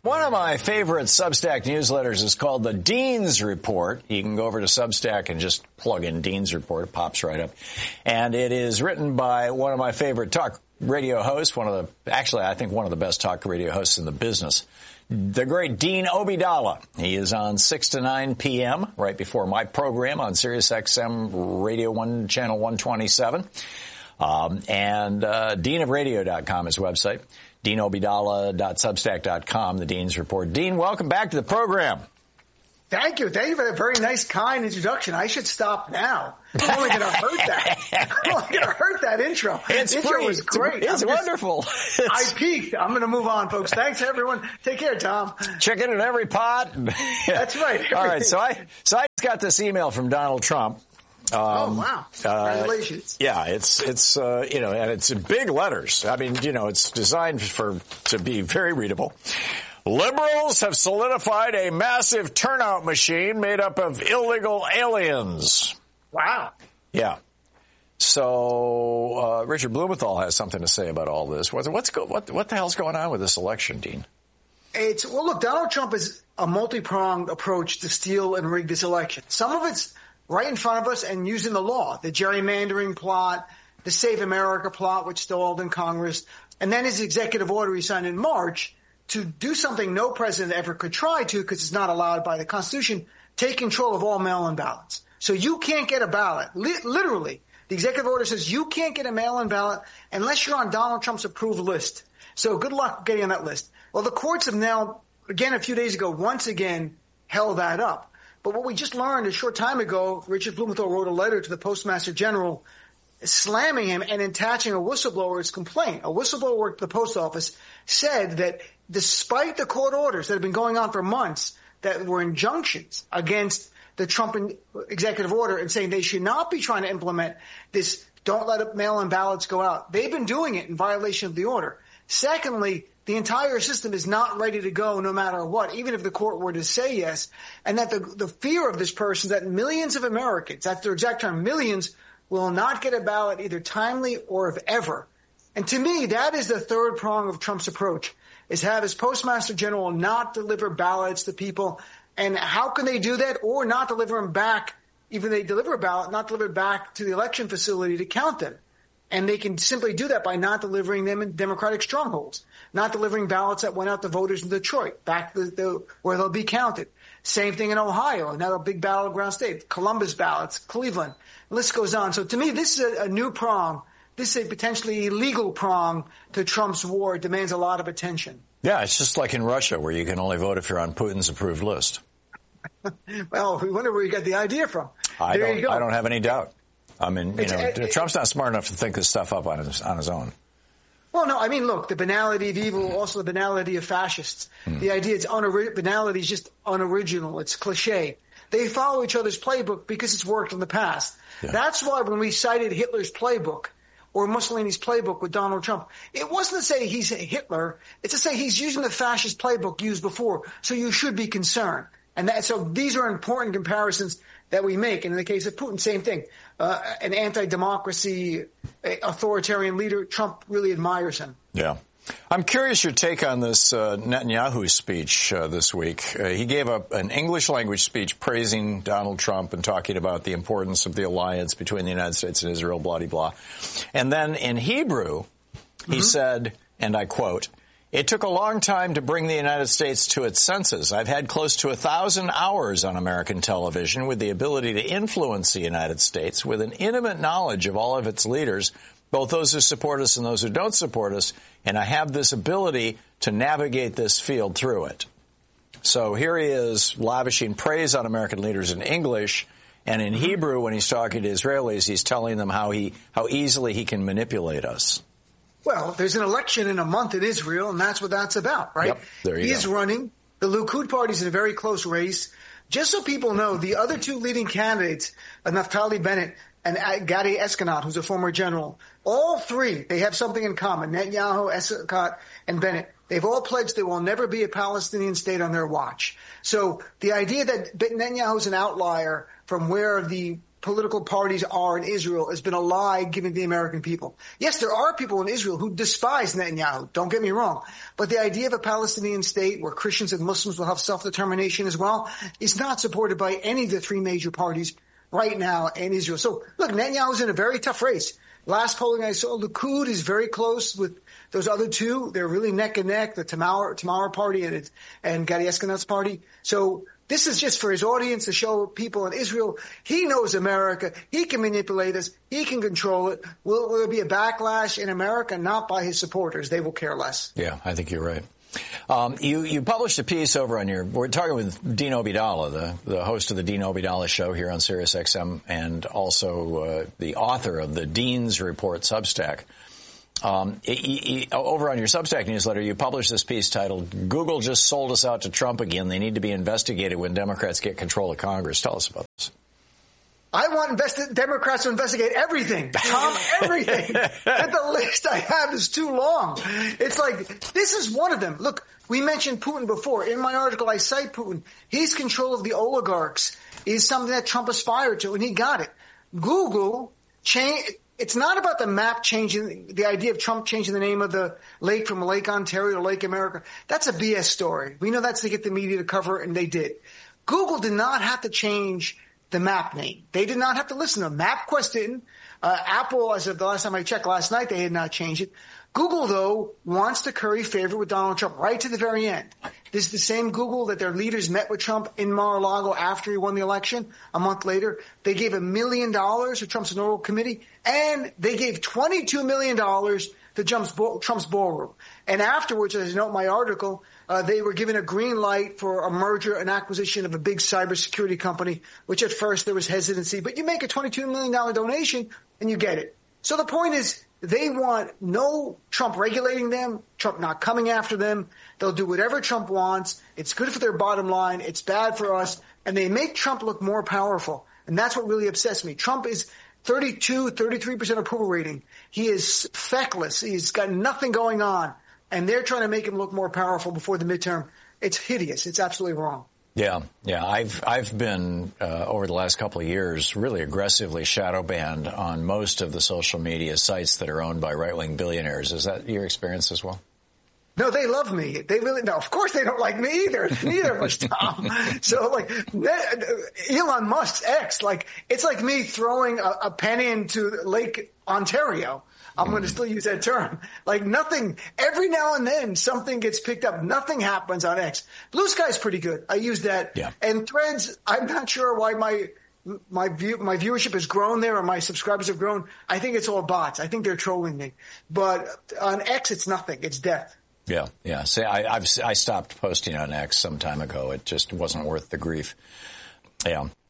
One of my favorite Substack newsletters is called the Dean's Report. You can go over to Substack and just plug in Dean's Report. It pops right up. And it is written by one of my favorite talk radio hosts, I think one of the best talk radio hosts in the business, the great Dean Obeidallah. He is on 6 to 9 p.m. right before my program on Sirius XM Radio 1, Channel 127. And deanofradio.com is his website. DeanObeidallah.substack.com, the Dean's Report. Dean, welcome back to the program. Thank you. Thank you for that very nice, kind introduction. I should stop now. I'm only going to hurt that. I'm only going to hurt that intro. It's intro free. was great. It's wonderful. I peaked. I'm going to move on, folks. Thanks, everyone. Take care, Tom. Chicken in every pot. That's right. All right. So I just got this email from Donald Trump. Oh, wow. Congratulations. Yeah, it's and it's in big letters. I mean, it's designed to be very readable. Liberals have solidified a massive turnout machine made up of illegal aliens. Wow. Yeah. So, Richard Blumenthal has something to say about all this. What the hell's going on with this election, Dean? Look, Donald Trump is a multi-pronged approach to steal and rig this election. Some of it's right in front of us and using the law, the gerrymandering plot, the Save America plot, which stalled in Congress, and then his executive order he signed in March to do something no president ever could try to because it's not allowed by the Constitution, take control of all mail-in ballots. So you can't get a ballot. Literally, the executive order says you can't get a mail-in ballot unless you're on Donald Trump's approved list. So good luck getting on that list. Well, the courts have now, again, a few days ago, once again held that up. But what we just learned a short time ago, Richard Blumenthal wrote a letter to the Postmaster General slamming him and attaching a whistleblower's complaint. A whistleblower at the post office said that despite the court orders that have been going on for months that were injunctions against the Trump executive order and saying they should not be trying to implement this don't let mail-in ballots go out. They've been doing it in violation of the order. Secondly, the entire system is not ready to go no matter what, even if the court were to say yes, and that the fear of this person is that millions of Americans, that's their exact term, millions, will not get a ballot either timely or if ever. And to me, that is the third prong of Trump's approach, is have his Postmaster General not deliver ballots to people. And how can they do that? Or not deliver them back, even if they deliver a ballot, not deliver it back to the election facility to count them. And they can simply do that by not delivering them in Democratic strongholds, not delivering ballots that went out to voters in Detroit, back to where they'll be counted. Same thing in Ohio, another big battleground state, Columbus ballots, Cleveland. The list goes on. So to me, this is a new prong. This is a potentially illegal prong to Trump's war. It demands a lot of attention. Yeah, it's just like in Russia, where you can only vote if you're on Putin's approved list. Well, we wonder where you got the idea from. I don't have any doubt. I mean, Trump's not smart enough to think this stuff up on his own. Well, no, I mean, look, the banality of evil, also the banality of fascists. The idea banality is just unoriginal. It's cliche. They follow each other's playbook because it's worked in the past. Yeah. That's why when we cited Hitler's playbook or Mussolini's playbook with Donald Trump, it wasn't to say he's Hitler. It's to say he's using the fascist playbook used before. So you should be concerned. And so these are important comparisons that we make. And in the case of Putin, same thing. An anti-democracy, authoritarian leader, Trump really admires him. Yeah. I'm curious your take on this Netanyahu speech this week. He gave an English language speech praising Donald Trump and talking about the importance of the alliance between the United States and Israel, blah, blah, blah. And then in Hebrew, he said, and I quote, "It took a long time to bring the United States to its senses. I've had close to 1,000 hours on American television with the ability to influence the United States with an intimate knowledge of all of its leaders, both those who support us and those who don't support us, and I have this ability to navigate this field through it." So here he is lavishing praise on American leaders in English, and in Hebrew, when he's talking to Israelis, he's telling them how easily he can manipulate us. Well, there's an election in a month in Israel, and that's what that's about, right? Yep, there you go. He's running. The Likud party's in a very close race. Just so people know, the other two leading candidates, Naftali Bennett and Gadi Eskanat, who's a former general, all three, they have something in common. Netanyahu, Eskanat, and Bennett. They've all pledged there will never be a Palestinian state on their watch. So the idea that Netanyahu's an outlier from where the political parties are in Israel has been a lie given to the American people. Yes, there are people in Israel who despise Netanyahu. Don't get me wrong. But the idea of a Palestinian state where Christians and Muslims will have self-determination as well is not supported by any of the three major parties right now in Israel. So, look, Netanyahu's in a very tough race. Last polling I saw, Likud is very close with those other two. They're really neck and neck, the Tamar party and Gadi Ashkenaz's party. So this is just for his audience to show people in Israel he knows America. He can manipulate us. He can control it. Will there be a backlash in America? Not by his supporters. They will care less. Yeah, I think you're right. You published a piece over on we're talking with Dean Obeidallah, the host of the Dean Obeidallah Show here on Sirius XM, and also the author of the Dean's Report Substack. Over on your Substack newsletter, you published this piece titled, "Google just sold us out to Trump again. They need to be investigated when Democrats get control of Congress." Tell us about this. I want Democrats to investigate everything, Tom, everything. The list I have is too long. It's like, this is one of them. Look, we mentioned Putin before. In my article, I cite Putin. His control of the oligarchs is something that Trump aspired to, and he got it. Google it's not about the map changing, the idea of Trump changing the name of the lake from Lake Ontario to Lake America. That's a BS story. We know that's to get the media to cover it, and they did. Google did not have to change the map name. They did not have to listen to them. MapQuest didn't. Apple, as of the last time I checked last night, they had not changed it. Google, though, wants to curry favor with Donald Trump right to the very end. This is the same Google that their leaders met with Trump in Mar-a-Lago after he won the election. A month later, they gave $1 million to Trump's inaugural committee, and they gave $22 million to Trump's ballroom. And afterwards, as I note in my article, they were given a green light for a merger and acquisition of a big cybersecurity company, which at first there was hesitancy. But you make a $22 million donation, and you get it. So the point is, they want no Trump regulating them, Trump not coming after them. They'll do whatever Trump wants. It's good for their bottom line. It's bad for us. And they make Trump look more powerful. And that's what really upsets me. Trump is 33% approval rating. He is feckless. He's got nothing going on. And they're trying to make him look more powerful before the midterm. It's hideous. It's absolutely wrong. Yeah. I've been over the last couple of years really aggressively shadow banned on most of the social media sites that are owned by right-wing billionaires. Is that your experience as well? No, they love me. They really, no, of course they don't like me either. Neither of us, Tom. So like Elon Musk's X, it's like me throwing a penny into Lake Ontario. I'm going to still use that term. Nothing, every now and then something gets picked up. Nothing happens on X. Blue Sky's pretty good. I use that. Yeah. And Threads, I'm not sure why my viewership has grown there or my subscribers have grown. I think it's all bots. I think they're trolling me. But on X, it's nothing. It's death. Yeah. See, I stopped posting on X some time ago. It just wasn't worth the grief. Yeah.